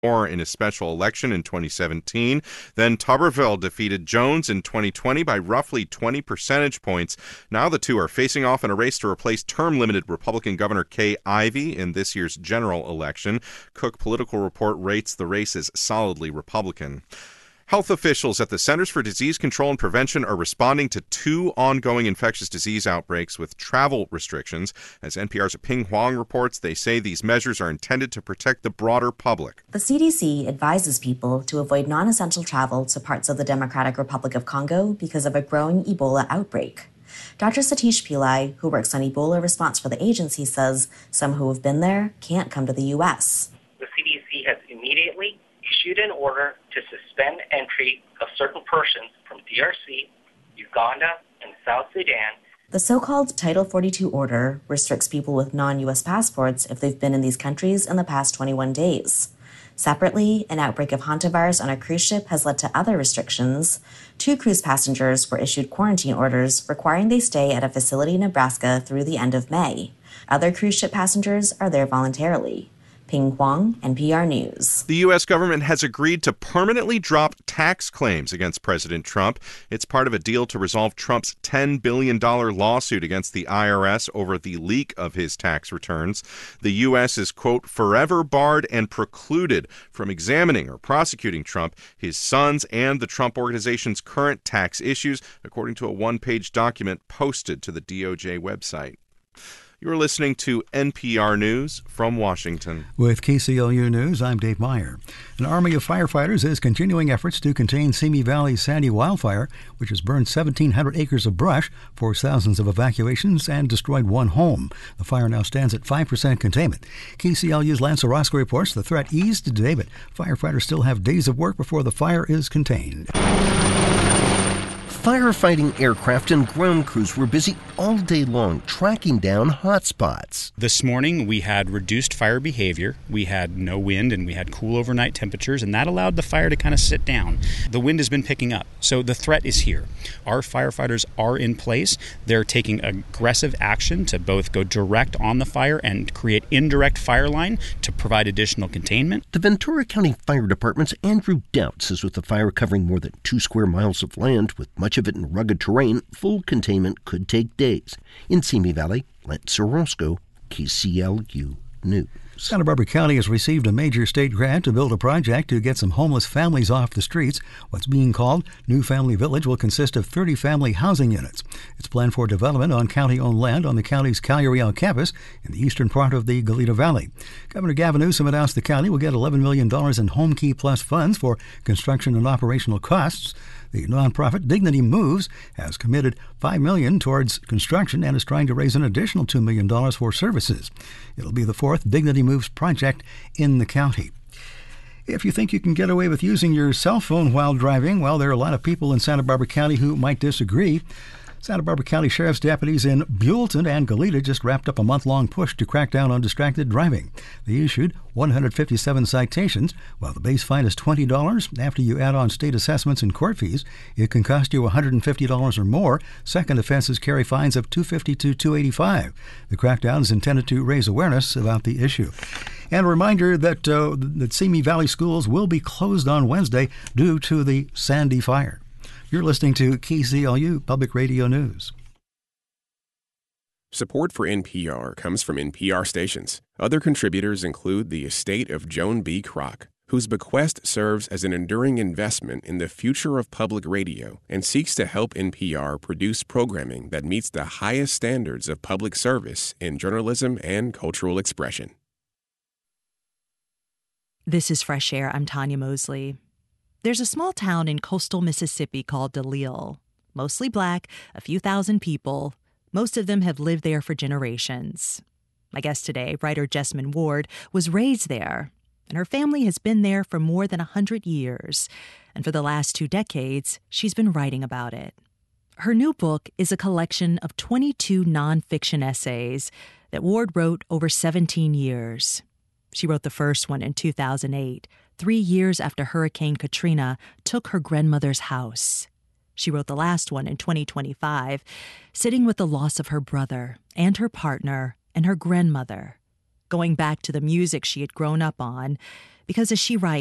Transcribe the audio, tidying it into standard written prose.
Moore in a special election in 2017. Then Tuberville defeated Jones in 2020 by roughly 20 percentage points. Now the two are facing off in a race to replace term-limited Republican Governor Kay Ivey in this year's general election. Cook Political Report rates the race as solidly Republican. Health officials at the Centers for Disease Control and Prevention are responding to two ongoing infectious disease outbreaks with travel restrictions. As NPR's Ping Huang reports, they say these measures are intended to protect the broader public. The CDC advises people to avoid non-essential travel to parts of the Democratic Republic of Congo because of a growing Ebola outbreak. Dr. Satish Pillai, who works on Ebola response for the agency, says some who have been there can't come to the U.S. The CDC has immediately issued an order to suspend entry of certain persons from DRC, Uganda, and South Sudan. The so-called Title 42 order restricts people with non-U.S. passports if they've been in these countries in the past 21 days. Separately, an outbreak of hantavirus on a cruise ship has led to other restrictions. 2 cruise passengers were issued quarantine orders requiring they stay at a facility in Nebraska through the end of May. Other cruise ship passengers are there voluntarily. Ping Huang, NPR News. The U.S. government has agreed to permanently drop tax claims against President Trump. It's part of a deal to resolve Trump's $10 billion lawsuit against the IRS over the leak of his tax returns. The U.S. is, quote, forever barred and precluded from examining or prosecuting Trump, his sons, and the Trump Organization's current tax issues, according to a one-page document posted to the DOJ website. You're listening to NPR News from Washington. With KCLU News, I'm Dave Meyer. An army of firefighters is continuing efforts to contain Simi Valley's Sandy wildfire, which has burned 1,700 acres of brush, forced thousands of evacuations, and destroyed one home. The fire now stands at 5% containment. KCLU's Lance Orozco reports the threat eased today, but firefighters still have days of work before the fire is contained. Firefighting aircraft and ground crews were busy all day long tracking down hotspots. This morning we had reduced fire behavior. We had no wind and we had cool overnight temperatures, and that allowed the fire to kind of sit down. The wind has been picking up, so the threat is here. Our firefighters are in place. They're taking aggressive action to both go direct on the fire and create indirect fire line to provide additional containment. The Ventura County Fire Department's Andrew Doubt says with the fire covering more than 2 square miles of land, with much of it in rugged terrain, full containment could take days. In Simi Valley, Lance Orozco, KCLU News. Santa Barbara County has received a major state grant to build a project to get some homeless families off the streets. What's being called New Family Village will consist of 30 family housing units. It's planned for development on county-owned land on the county's Calgary campus in the eastern part of the Goleta Valley. Governor Gavin Newsom announced the county will get $11 million in Home Key Plus funds for construction and operational costs. The nonprofit Dignity Moves has committed $5 million towards construction and is trying to raise an additional $2 million for services. It'll be the 4th Dignity Moves project in the county. If you think you can get away with using your cell phone while driving, well, there are a lot of people in Santa Barbara County who might disagree. Santa Barbara County Sheriff's deputies in Buellton and Goleta just wrapped up a month-long push to crack down on distracted driving. They issued 157 citations. While the base fine is $20, after you add on state assessments and court fees, it can cost you $150 or more. Second offenses carry fines of $250 to $285. The crackdown is intended to raise awareness about the issue. And a reminder that the Simi Valley schools will be closed on Wednesday due to the Sandy fire. You're listening to KCLU Public Radio News. Support for NPR comes from NPR stations. Other contributors include the estate of Joan B. Kroc, whose bequest serves as an enduring investment in the future of public radio and seeks to help NPR produce programming that meets the highest standards of public service in journalism and cultural expression. This is Fresh Air. I'm Tanya Mosley. There's a small town in coastal Mississippi called DeLisle. Mostly black, a few thousand people. Most of them have lived there for generations. My guest today, writer Jessamine Ward, was raised there, and her family has been there for more than 100 years. And for the last 2 decades, she's been writing about it. Her new book is a collection of 22 nonfiction essays that Ward wrote over 17 years. She wrote the first one in 2008, 3 years after Hurricane Katrina took her grandmother's house. She wrote the last one in 2025, sitting with the loss of her brother and her partner and her grandmother. going back to the music she had grown up on. Because as she writes,